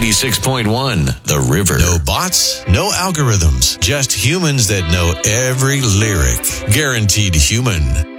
96.1 The River. No bots, no algorithms, just humans that know every lyric. Guaranteed human.